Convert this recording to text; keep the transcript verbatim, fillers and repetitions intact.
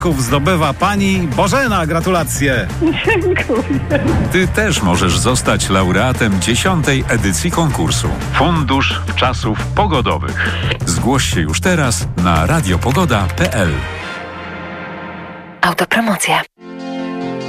zdobywa pani Bożena. Gratulacje. Dziękuję. Ty też możesz zostać laureatem dziesiątej edycji konkursu. Fundusz Czasów Pogodowych. Zgłoś się już teraz na radiopogoda kropka p l. Autopromocja.